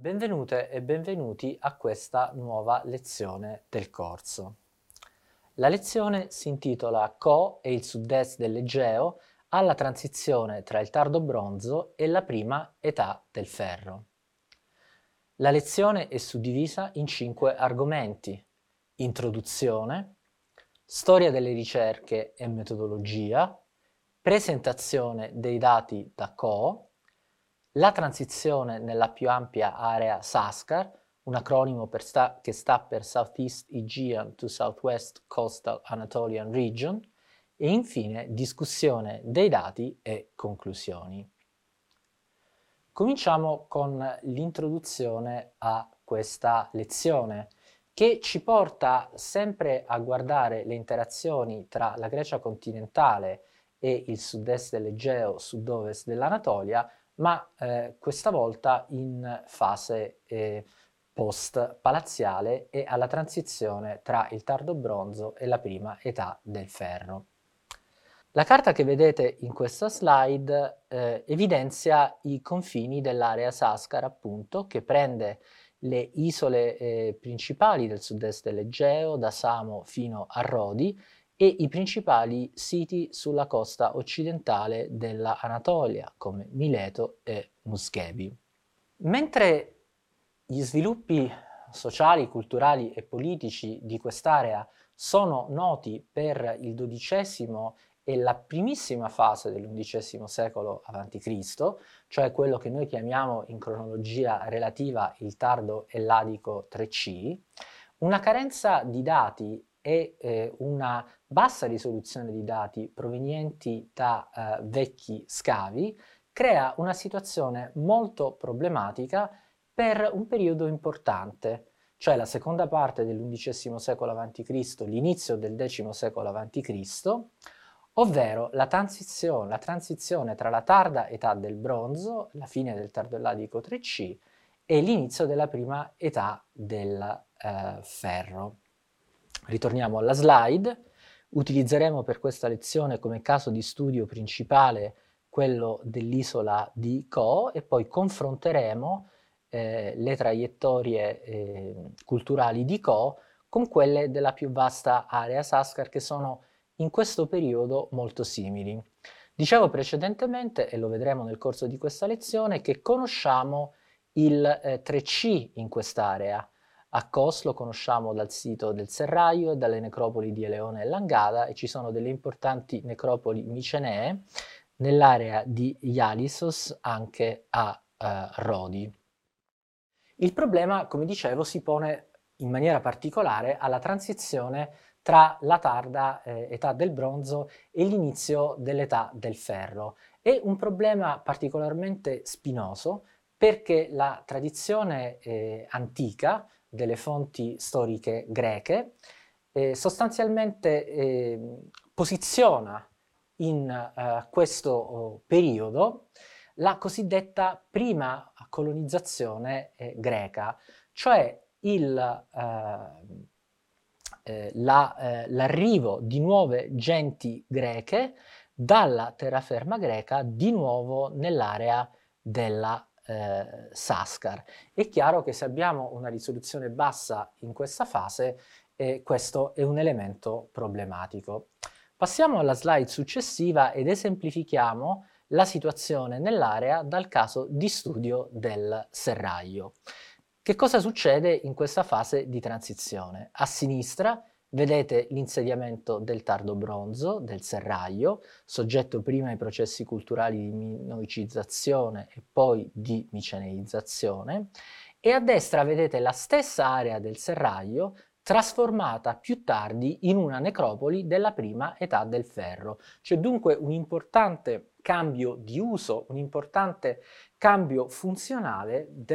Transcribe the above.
Benvenute e benvenuti a questa nuova lezione del corso. La lezione si intitola Co e il sud-est dell'Egeo alla transizione tra il tardo bronzo e la prima età del ferro. La lezione è suddivisa in 5 argomenti: introduzione, storia delle ricerche e metodologia, presentazione dei dati da Co, la transizione nella più ampia area SASCAR, un acronimo che sta per Southeast Aegean to Southwest Coastal Anatolian Region, e infine discussione dei dati e conclusioni. Cominciamo con l'introduzione a questa lezione, che ci porta sempre a guardare le interazioni tra la Grecia continentale e il sud-est dell'Egeo, sud-ovest dell'Anatolia, ma questa volta in fase post-palaziale e alla transizione tra il tardo bronzo e la prima età del ferro. La carta che vedete in questa slide evidenzia i confini dell'area SASCAR, appunto, che prende le isole principali del sud-est dell'Egeo, da Samo fino a Rodi, e i principali siti sulla costa occidentale della Anatolia, come Mileto e Muschevi. Mentre gli sviluppi sociali, culturali e politici di quest'area sono noti per il XII e la primissima fase dell'undicesimo secolo a.C., cioè quello che noi chiamiamo in cronologia relativa il tardo elladico 3C, una carenza di dati e una bassa risoluzione di dati provenienti da vecchi scavi crea una situazione molto problematica per un periodo importante, cioè la seconda parte dell'undicesimo secolo a.C., l'inizio del X secolo a.C., ovvero la transizione tra la tarda età del bronzo, la fine del tardo elladico 3C, e l'inizio della prima età del ferro. Ritorniamo alla slide. Utilizzeremo per questa lezione come caso di studio principale quello dell'isola di Co e poi confronteremo le traiettorie culturali di Co con quelle della più vasta area SASCAR, che sono in questo periodo molto simili. Dicevo precedentemente, e lo vedremo nel corso di questa lezione, che conosciamo il 3C in quest'area. A Kos lo conosciamo dal sito del Serraglio e dalle necropoli di Eleone e Langada, e ci sono delle importanti necropoli micenee nell'area di Ialissos anche a Rodi. Il problema, come dicevo, si pone in maniera particolare alla transizione tra la tarda età del bronzo e l'inizio dell'età del ferro. È un problema particolarmente spinoso perché la tradizione antica delle fonti storiche greche sostanzialmente posiziona in questo periodo la cosiddetta prima colonizzazione greca, cioè l'arrivo di nuove genti greche dalla terraferma greca di nuovo nell'area della SASCAR. È chiaro che se abbiamo una risoluzione bassa in questa fase, questo è un elemento problematico. Passiamo alla slide successiva ed esemplifichiamo la situazione nell'area dal caso di studio del Serraglio. Che cosa succede in questa fase di transizione? A sinistra vedete l'insediamento del tardo bronzo, del Serraglio, soggetto prima ai processi culturali di minoicizzazione e poi di miceneizzazione, e a destra vedete la stessa area del Serraglio trasformata più tardi in una necropoli della prima età del ferro. C'è dunque un importante cambio di uso, un importante cambio funzionale